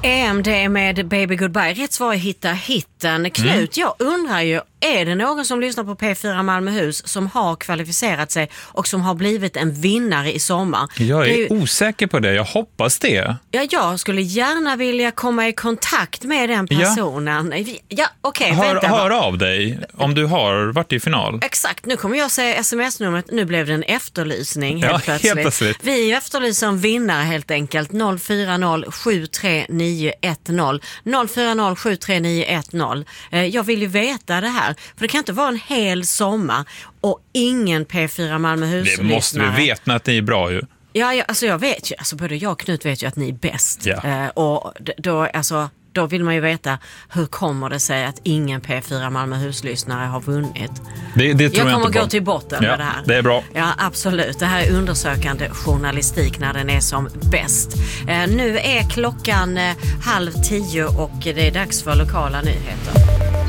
EMD med Baby Goodbye. Rätt svar är hitta hitten. Knut, jag undrar ju, är det någon som lyssnar på P4 Malmöhus som har kvalificerat sig och som har blivit en vinnare i sommar? Jag är osäker på det, jag hoppas det. Ja, jag skulle gärna vilja komma i kontakt med den personen. Ja, okej, hör av dig om du har varit i final. Exakt, nu kommer jag säga sms-numret. Nu blev det en efterlysning helt plötsligt. Helt plötsligt. Vi efterlyser en vinnare helt enkelt. 040 73910. 040 73910. Jag vill ju veta det här. För det kan inte vara en hel sommar och ingen P4 Malmöhus-lyssnare. Det måste du veta att ni är bra ju. Ja, alltså jag vet ju. Alltså både jag och Knut vet ju att ni är bäst. Ja. Och då vill man ju veta, hur kommer det sig att ingen P4 Malmöhus-lyssnare har vunnit? Det tror jag kommer inte gå till botten med det här. Det är bra. Ja, absolut. Det här är undersökande journalistik när den är som bäst. Nu är klockan 9:30 och det är dags för lokala nyheter.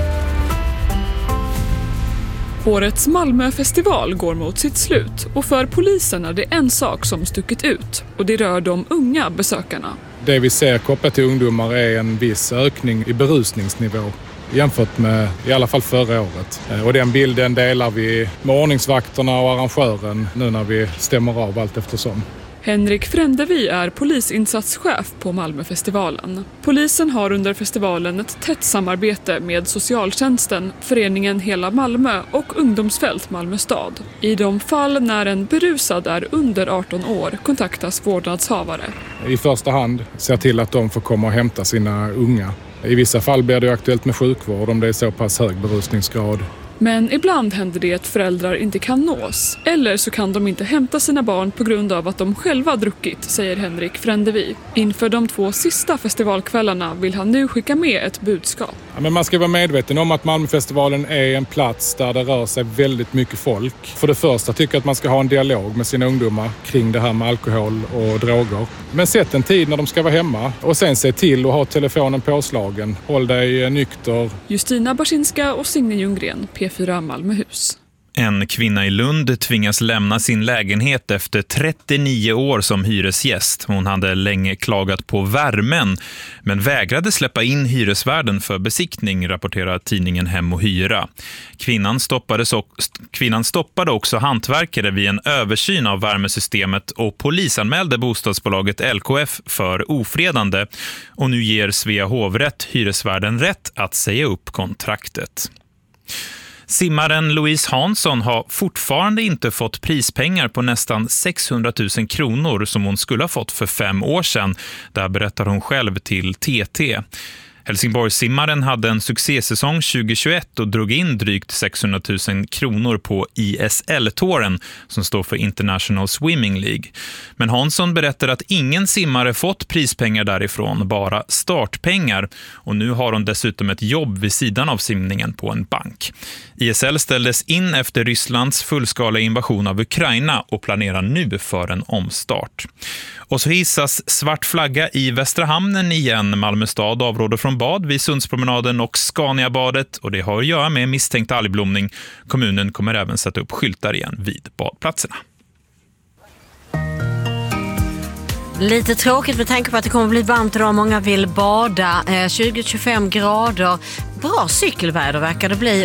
Årets Malmöfestival går mot sitt slut och för polisen är det en sak som stuckit ut och det rör de unga besökarna. Det vi ser kopplat till ungdomar är en viss ökning i berusningsnivå jämfört med i alla fall förra året. Och den bilden delar vi med ordningsvakterna och arrangören nu när vi stämmer av allt eftersom. Henrik Frändevi är polisinsatschef på Malmöfestivalen. Polisen har under festivalen ett tätt samarbete med socialtjänsten, föreningen Hela Malmö och ungdomsfält Malmö stad. I de fall när en berusad är under 18 år kontaktas vårdnadshavare. I första hand ser till att de får komma och hämta sina unga. I vissa fall blir det aktuellt med sjukvård om det är så pass hög berusningsgrad. Men ibland händer det att föräldrar inte kan nås. Eller så kan de inte hämta sina barn på grund av att de själva druckit, säger Henrik Frändevi. Inför de 2 sista festivalkvällarna vill han nu skicka med ett budskap. Ja, men man ska vara medveten om att Malmöfestivalen är en plats där det rör sig väldigt mycket folk. För det första tycker jag att man ska ha en dialog med sina ungdomar kring det här med alkohol och droger. Men sätt en tid när de ska vara hemma och sen se till att ha telefonen påslagen. Håll dig nykter. Justina Barsinska och Signe Ljunggren, P4 Malmöhus. En kvinna i Lund tvingas lämna sin lägenhet efter 39 år som hyresgäst. Hon hade länge klagat på värmen men vägrade släppa in hyresvärden för besiktning, rapporterar tidningen Hem och Hyra. Kvinnan stoppade också hantverkare vid en översyn av värmesystemet och polisanmälde bostadsbolaget LKF för ofredande. Och nu ger Svea hovrätt hyresvärden rätt att säga upp kontraktet. Simmaren Louise Hansson har fortfarande inte fått prispengar på nästan 600 000 kronor som hon skulle ha fått för 5 år sedan. Där berättar hon själv till TT. Helsingborgssimmaren hade en succésäsong 2021 och drog in drygt 600 000 kronor på ISL-touren som står för International Swimming League. Men Hansson berättar att ingen simmare fått prispengar därifrån, bara startpengar. Och nu har hon dessutom ett jobb vid sidan av simningen på en bank. ISL ställdes in efter Rysslands fullskaliga invasion av Ukraina och planerar nu för en omstart. Och så hissas svart flagga i Västra hamnen igen. Malmö stad avråder från bad vid Sundspromenaden och Scaniabadet och det har att göra med misstänkt algblomning. Kommunen kommer även sätta upp skyltar igen vid badplatserna. Lite tråkigt med tanke på att det kommer bli varmt idag. Många vill bada. 20-25 grader. Bra cykelväder verkar det bli.